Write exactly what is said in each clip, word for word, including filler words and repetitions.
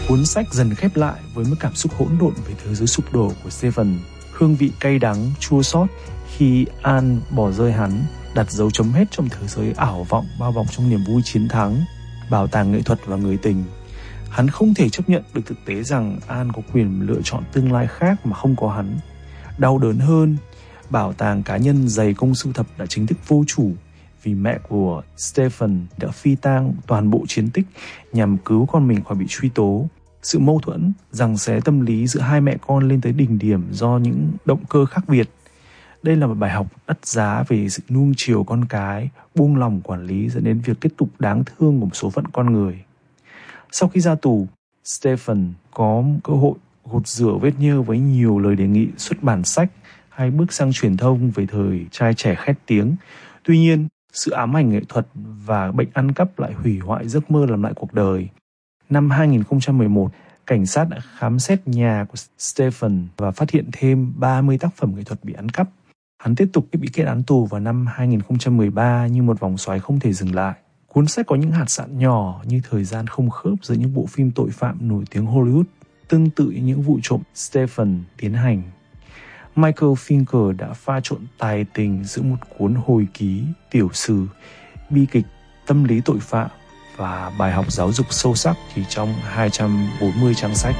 Cuốn sách dần khép lại với một cảm xúc hỗn độn về thế giới sụp đổ của Stephen, hương vị cay đắng, chua xót khi Anne bỏ rơi hắn, đặt dấu chấm hết trong thế giới ảo vọng bao bọc trong niềm vui chiến thắng, bảo tàng nghệ thuật và người tình. Hắn không thể chấp nhận được thực tế rằng Anne có quyền lựa chọn tương lai khác mà không có hắn. Đau đớn hơn, bảo tàng cá nhân dày công sưu tập đã chính thức vô chủ vì mẹ của Stephen đã phi tang toàn bộ chiến tích nhằm cứu con mình khỏi bị truy tố. Sự mâu thuẫn, giằng xé tâm lý giữa hai mẹ con lên tới đỉnh điểm do những động cơ khác biệt. Đây là một bài học đắt giá về sự nuông chiều con cái, buông lỏng quản lý dẫn đến việc kết cục đáng thương của một số phận con người. Sau khi ra tù, Stephen có cơ hội gột rửa vết nhơ với nhiều lời đề nghị xuất bản sách hay bước sang truyền thông về thời trai trẻ khét tiếng. Tuy nhiên, sự ám ảnh nghệ thuật và bệnh ăn cắp lại hủy hoại giấc mơ làm lại cuộc đời. Năm hai nghìn không trăm mười một, cảnh sát đã khám xét nhà của Stephen và phát hiện thêm ba mươi tác phẩm nghệ thuật bị ăn cắp. Hắn tiếp tục bị kết án tù vào năm hai nghìn không trăm mười ba như một vòng xoáy không thể dừng lại. Cuốn sách có những hạt sạn nhỏ như thời gian không khớp giữa những bộ phim tội phạm nổi tiếng Hollywood, tương tự như những vụ trộm Stephen tiến hành. Michael Finker đã pha trộn tài tình giữa một cuốn hồi ký, tiểu sử, bi kịch, tâm lý tội phạm và bài học giáo dục sâu sắc chỉ trong hai trăm bốn mươi trang sách.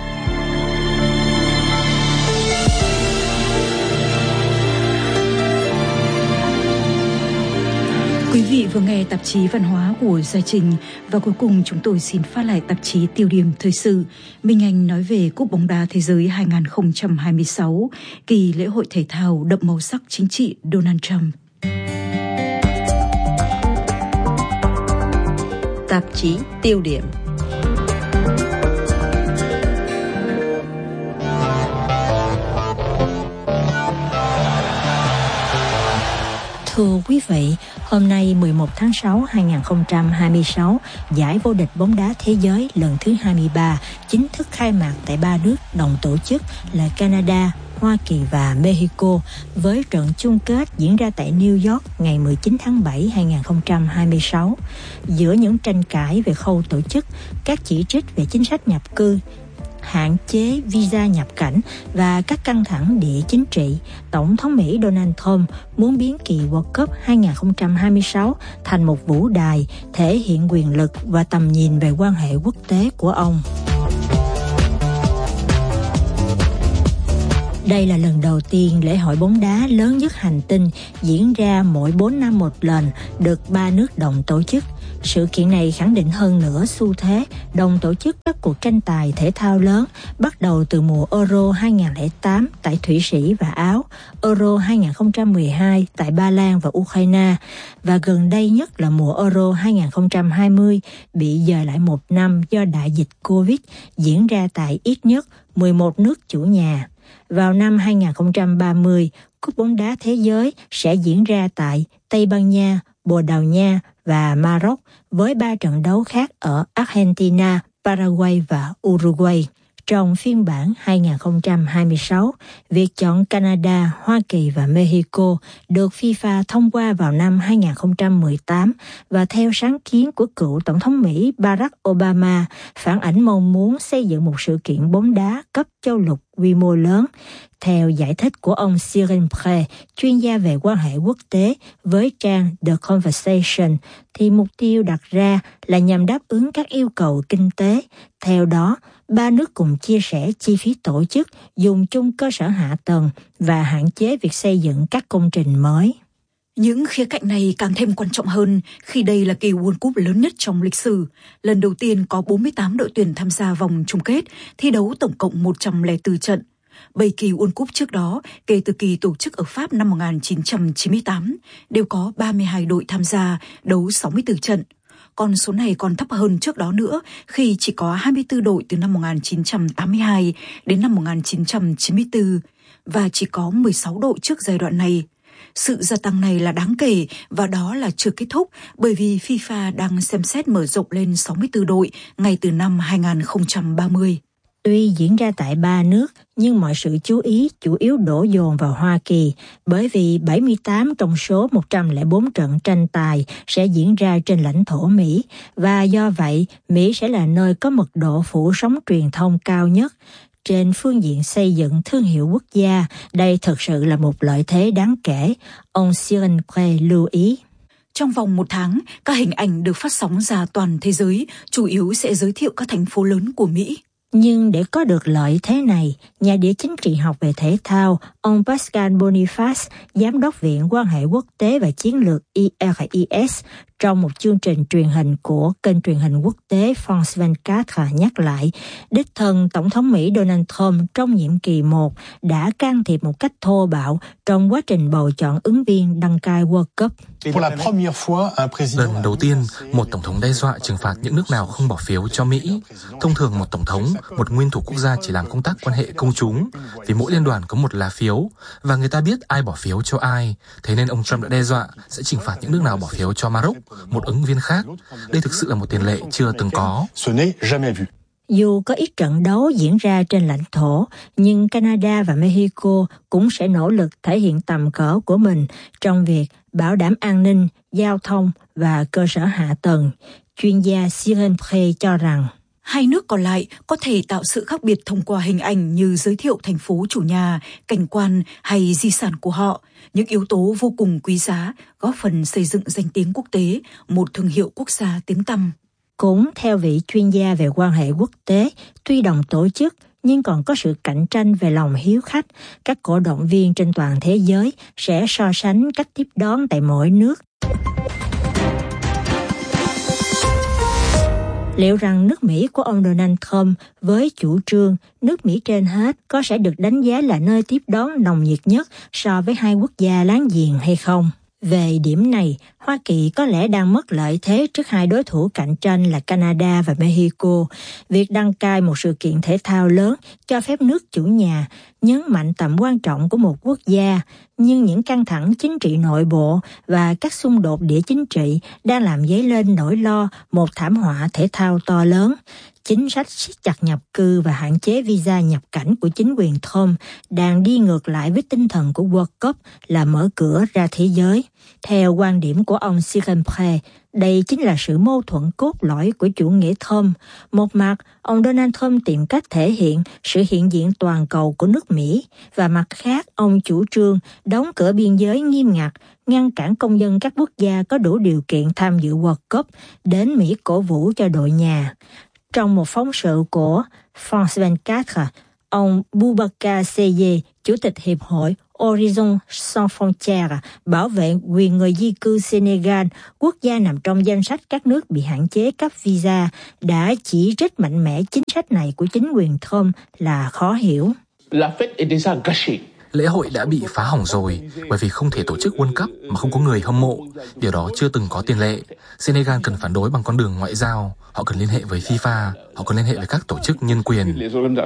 Quý vị vừa nghe tạp chí văn hóa của Gia Trình và cuối cùng chúng tôi xin phát lại tạp chí tiêu điểm thời sự. Minh Anh nói về Cúp bóng đá thế giới hai không hai sáu, kỳ lễ hội thể thao đậm màu sắc chính trị Donald Trump. Tạp chí tiêu điểm. Thưa quý vị, hôm nay mười một tháng sáu hai nghìn không trăm hai mươi sáu, giải vô địch bóng đá thế giới lần thứ hai mươi ba chính thức khai mạc tại ba nước đồng tổ chức là Canada, Hoa Kỳ và Mexico, với trận chung kết diễn ra tại New York ngày mười chín tháng bảy hai nghìn không trăm hai mươi sáu. Giữa những tranh cãi về khâu tổ chức, các chỉ trích về chính sách nhập cư, hạn chế visa nhập cảnh và các căng thẳng địa chính trị, Tổng thống Mỹ Donald Trump muốn biến kỳ World Cup hai không hai sáu thành một vũ đài thể hiện quyền lực và tầm nhìn về quan hệ quốc tế của ông. Đây là lần đầu tiên lễ hội bóng đá lớn nhất hành tinh diễn ra mỗi bốn năm một lần, được ba nước đồng tổ chức. Sự kiện này khẳng định hơn nữa xu thế đồng tổ chức các cuộc tranh tài thể thao lớn bắt đầu từ mùa Euro hai nghìn không trăm lẻ tám tại Thụy Sĩ và Áo, Euro hai nghìn không trăm mười hai tại Ba Lan và Ukraine, và gần đây nhất là mùa Euro hai nghìn không trăm hai mươi bị dời lại một năm do đại dịch Covid, diễn ra tại ít nhất mười một nước chủ nhà. Vào năm hai nghìn không trăm ba mươi, Cúp bóng đá thế giới sẽ diễn ra tại Tây Ban Nha, Bồ Đào Nha và Maroc, với ba trận đấu khác ở Argentina, Paraguay và Uruguay. Trong phiên bản hai nghìn không trăm hai mươi sáu, việc chọn Canada, Hoa Kỳ và Mexico được FIFA thông qua vào năm hai nghìn không trăm mười tám và theo sáng kiến của cựu Tổng thống Mỹ Barack Obama, phản ánh mong muốn xây dựng một sự kiện bóng đá cấp châu lục quy mô lớn. Theo giải thích của ông Cyril Pré, chuyên gia về quan hệ quốc tế với trang The Conversation, thì mục tiêu đặt ra là nhằm đáp ứng các yêu cầu kinh tế. Theo đó, ba nước cùng chia sẻ chi phí tổ chức, dùng chung cơ sở hạ tầng và hạn chế việc xây dựng các công trình mới. Những khía cạnh này càng thêm quan trọng hơn khi đây là kỳ World Cup lớn nhất trong lịch sử. Lần đầu tiên có bốn mươi tám đội tuyển tham gia vòng chung kết, thi đấu tổng cộng một trăm lẻ bốn trận. Bảy kỳ World Cup trước đó, kể từ kỳ tổ chức ở Pháp năm một nghìn chín trăm chín mươi tám, đều có ba mươi hai đội tham gia, đấu sáu mươi tư trận. Con số này còn thấp hơn trước đó nữa, khi chỉ có hai mươi tư đội từ năm một nghìn chín trăm tám mươi hai đến năm một nghìn chín trăm chín mươi tư, và chỉ có mười sáu đội trước giai đoạn này. Sự gia tăng này là đáng kể, và đó là chưa kết thúc, bởi vì FIFA đang xem xét mở rộng lên sáu mươi tư đội ngay từ năm hai nghìn không trăm ba mươi. Tuy diễn ra tại ba nước, nhưng mọi sự chú ý chủ yếu đổ dồn vào Hoa Kỳ, bởi vì bảy mươi tám trong số một trăm lẻ bốn trận tranh tài sẽ diễn ra trên lãnh thổ Mỹ, và do vậy, Mỹ sẽ là nơi có mật độ phủ sóng truyền thông cao nhất. Trên phương diện xây dựng thương hiệu quốc gia, đây thực sự là một lợi thế đáng kể, ông Cyril Prey lưu ý. Trong vòng một tháng, các hình ảnh được phát sóng ra toàn thế giới, chủ yếu sẽ giới thiệu các thành phố lớn của Mỹ. Nhưng để có được lợi thế này, nhà địa chính trị học về thể thao, ông Pascal Boniface, giám đốc Viện Quan hệ Quốc tế và Chiến lược I R I S, trong một chương trình truyền hình của kênh truyền hình quốc tế France hai mươi bốn nhắc lại, đích thân Tổng thống Mỹ Donald Trump trong nhiệm kỳ một đã can thiệp một cách thô bạo trong quá trình bầu chọn ứng viên đăng cai World Cup. Lần đầu tiên, một tổng thống đe dọa trừng phạt những nước nào không bỏ phiếu cho Mỹ. Thông thường một tổng thống, một nguyên thủ quốc gia chỉ làm công tác quan hệ công chúng, vì mỗi liên đoàn có một lá phiếu, và người ta biết ai bỏ phiếu cho ai. Thế nên ông Trump đã đe dọa sẽ trừng phạt những nước nào bỏ phiếu cho Maroc, một ứng viên khác. Đây thực sự là một tiền lệ chưa từng có. Dù có ít trận đấu diễn ra trên lãnh thổ, nhưng Canada và Mexico cũng sẽ nỗ lực thể hiện tầm cỡ của mình trong việc bảo đảm an ninh, giao thông và cơ sở hạ tầng. Chuyên gia Cyril Prey cho rằng, hai nước còn lại có thể tạo sự khác biệt thông qua hình ảnh như giới thiệu thành phố chủ nhà, cảnh quan hay di sản của họ, những yếu tố vô cùng quý giá, góp phần xây dựng danh tiếng quốc tế, một thương hiệu quốc gia tiếng tăm. Cũng theo vị chuyên gia về quan hệ quốc tế, tuy đồng tổ chức nhưng còn có sự cạnh tranh về lòng hiếu khách, các cổ động viên trên toàn thế giới sẽ so sánh cách tiếp đón tại mỗi nước. Liệu rằng nước Mỹ của ông Donald Trump với chủ trương nước Mỹ trên hết có sẽ được đánh giá là nơi tiếp đón nồng nhiệt nhất so với hai quốc gia láng giềng hay không? Về điểm này, Hoa Kỳ có lẽ đang mất lợi thế trước hai đối thủ cạnh tranh là Canada và Mexico. Việc đăng cai một sự kiện thể thao lớn cho phép nước chủ nhà nhấn mạnh tầm quan trọng của một quốc gia, nhưng những căng thẳng chính trị nội bộ và các xung đột địa chính trị đang làm dấy lên nỗi lo một thảm họa thể thao to lớn. Chính sách siết chặt nhập cư và hạn chế visa nhập cảnh của chính quyền Trump đang đi ngược lại với tinh thần của World Cup là mở cửa ra thế giới. Theo quan điểm của ông Cyril Prey, đây chính là sự mâu thuẫn cốt lõi của chủ nghĩa Trump. Một mặt, ông Donald Trump tìm cách thể hiện sự hiện diện toàn cầu của nước Mỹ, và mặt khác, ông chủ trương đóng cửa biên giới nghiêm ngặt, ngăn cản công dân các quốc gia có đủ điều kiện tham dự World Cup đến Mỹ cổ vũ cho đội nhà. Trong một phóng sự của France hai mươi bốn, ông Boubacar Seye, Chủ tịch Hiệp hội Horizon Sans Frontières, bảo vệ quyền người di cư Senegal, quốc gia nằm trong danh sách các nước bị hạn chế cấp visa, đã chỉ trích mạnh mẽ chính sách này của chính quyền Trump là khó hiểu. La fête est déjà gâchée. Lễ hội đã bị phá hỏng rồi, bởi vì không thể tổ chức World Cup mà không có người hâm mộ. Điều đó chưa từng có tiền lệ. Senegal cần phản đối bằng con đường ngoại giao. Họ cần liên hệ với FIFA, họ cần liên hệ với các tổ chức nhân quyền.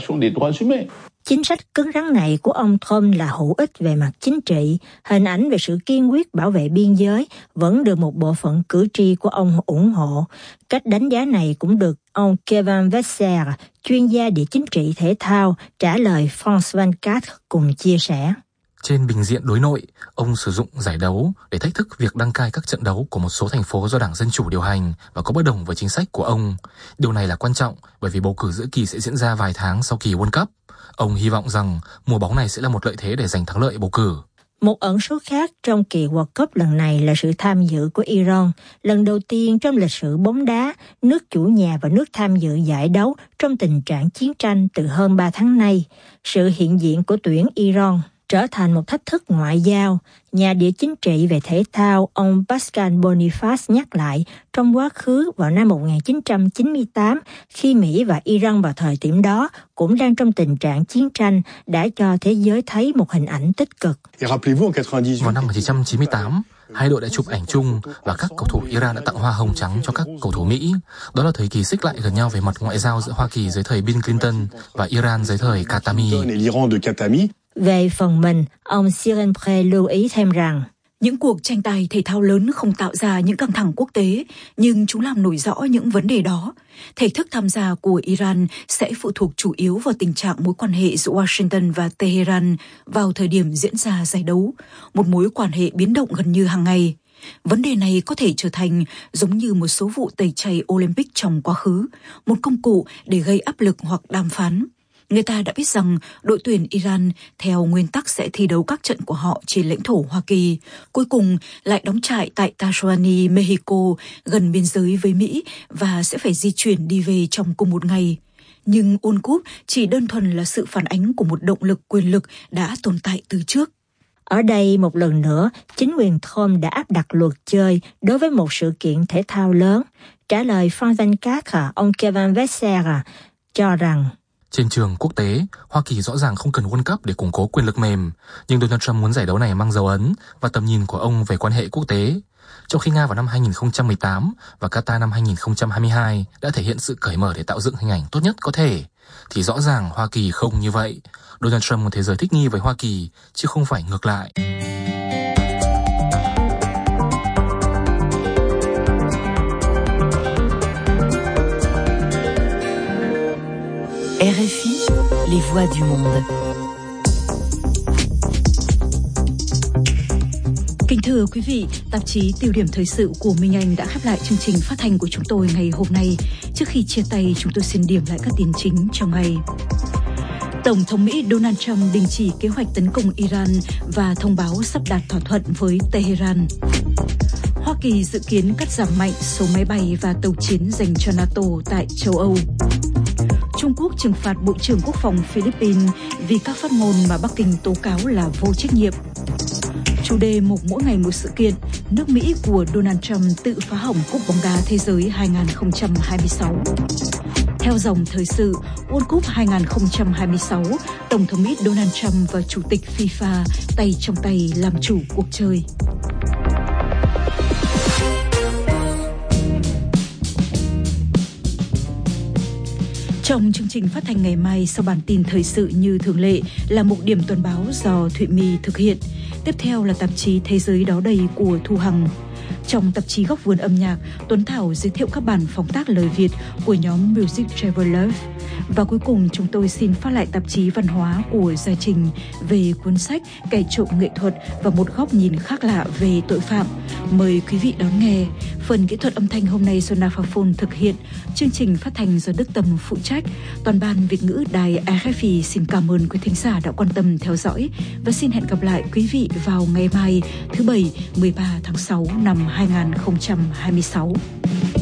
Chính sách cứng rắn này của ông Trump là hữu ích về mặt chính trị. Hình ảnh về sự kiên quyết bảo vệ biên giới vẫn được một bộ phận cử tri của ông ủng hộ. Cách đánh giá này cũng được ông Kevin Vesser, chuyên gia địa chính trị thể thao, trả lời France hai mươi bốn cùng chia sẻ. Trên bình diện đối nội, ông sử dụng giải đấu để thách thức việc đăng cai các trận đấu của một số thành phố do Đảng Dân Chủ điều hành và có bất đồng với chính sách của ông. Điều này là quan trọng bởi vì bầu cử giữa kỳ sẽ diễn ra vài tháng sau kỳ World Cup. Ông hy vọng rằng mùa bóng này sẽ là một lợi thế để giành thắng lợi bầu cử. Một ẩn số khác trong kỳ World Cup lần này là sự tham dự của Iran. Lần đầu tiên trong lịch sử bóng đá, nước chủ nhà và nước tham dự giải đấu trong tình trạng chiến tranh từ hơn ba tháng nay. Sự hiện diện của tuyển Iran trở thành một thách thức ngoại giao. Nhà địa chính trị về thể thao ông Pascal Boniface nhắc lại, trong quá khứ vào năm một nghìn chín trăm chín mươi tám, khi Mỹ và Iran vào thời điểm đó cũng đang trong tình trạng chiến tranh, đã cho thế giới thấy một hình ảnh tích cực. Vào năm một nghìn chín trăm chín mươi tám, hai đội đã chụp ảnh chung và các cầu thủ Iran đã tặng hoa hồng trắng cho các cầu thủ Mỹ. Đó là thời kỳ xích lại gần nhau về mặt ngoại giao giữa Hoa Kỳ dưới thời Bill Clinton và Iran dưới thời Khatami. Về phần mình, ông Cyril Prey lưu ý thêm rằng, Những cuộc tranh tài thể thao lớn không tạo ra những căng thẳng quốc tế, nhưng chúng làm nổi rõ những vấn đề đó. Thể thức tham gia của Iran sẽ phụ thuộc chủ yếu vào tình trạng mối quan hệ giữa Washington và Tehran vào thời điểm diễn ra giải đấu, một mối quan hệ biến động gần như hàng ngày. Vấn đề này có thể trở thành giống như một số vụ tẩy chay Olympic trong quá khứ, một công cụ để gây áp lực hoặc đàm phán. Người ta đã biết rằng đội tuyển Iran theo nguyên tắc sẽ thi đấu các trận của họ trên lãnh thổ Hoa Kỳ, cuối cùng lại đóng trại tại Tahranyi, Mexico, gần biên giới với Mỹ và sẽ phải di chuyển đi về trong cùng một ngày. Nhưng World Cup chỉ đơn thuần là sự phản ánh của một động lực quyền lực đã tồn tại từ trước. Ở đây một lần nữa, chính quyền Trump đã áp đặt luật chơi đối với một sự kiện thể thao lớn. Trả lời phóng viên khác, ông Kevin Vesser cho rằng trên trường quốc tế, Hoa Kỳ rõ ràng không cần World Cup để củng cố quyền lực mềm, nhưng Donald Trump muốn giải đấu này mang dấu ấn và tầm nhìn của ông về quan hệ quốc tế. Trong khi Nga vào năm hai không một tám và Qatar năm hai không hai hai đã thể hiện sự cởi mở để tạo dựng hình ảnh tốt nhất có thể, thì rõ ràng Hoa Kỳ không như vậy. Donald Trump muốn thế giới thích nghi với Hoa Kỳ, chứ không phải ngược lại. rờ ép i, les voix du monde. Kính thưa quý vị, tạp chí Tiêu điểm thời sự của Minh Anh đã khép lại chương trình phát thanh của chúng tôi ngày hôm nay. Trước khi chia tay, chúng tôi xin điểm lại các tin chính trong ngày. Tổng thống Mỹ Donald Trump đình chỉ kế hoạch tấn công Iran và thông báo sắp đạt thỏa thuận với Tehran. Hoa Kỳ dự kiến cắt giảm mạnh số máy bay và tàu chiến dành cho NATO tại châu Âu. Trung Quốc trừng phạt Bộ trưởng Quốc phòng Philippines vì các phát ngôn mà Bắc Kinh tố cáo là vô trách nhiệm. Chủ đề Một mỗi ngày một sự kiện, nước Mỹ của Donald Trump tự phá hỏng Cúp bóng đá thế giới hai không hai sáu. Theo dòng thời sự, World Cup hai không hai sáu, Tổng thống Mỹ Donald Trump và Chủ tịch FIFA tay trong tay làm chủ cuộc chơi. Trong chương trình phát thanh ngày mai, sau bản tin thời sự như thường lệ là một điểm tuần báo do Thụy My thực hiện. Tiếp theo là tạp chí Thế giới đó đây của Thu Hằng. Trong tạp chí Góc vườn âm nhạc, Tuấn Thảo giới thiệu các bản phóng tác lời Việt của nhóm Music Travelers. Và cuối cùng chúng tôi xin phát lại tạp chí văn hóa của Gia Trình về cuốn sách Kẻ trộm nghệ thuật và một góc nhìn khác lạ về tội phạm. Mời quý vị đón nghe. Phần kỹ thuật âm thanh hôm nay do Naphafon thực hiện. Chương trình phát thanh do Đức Tâm phụ trách. Toàn ban Việt ngữ đài rờ ép i xin cảm ơn quý thính giả đã quan tâm theo dõi và xin hẹn gặp lại quý vị vào ngày mai thứ Bảy mười ba tháng sáu năm hai không hai sáu.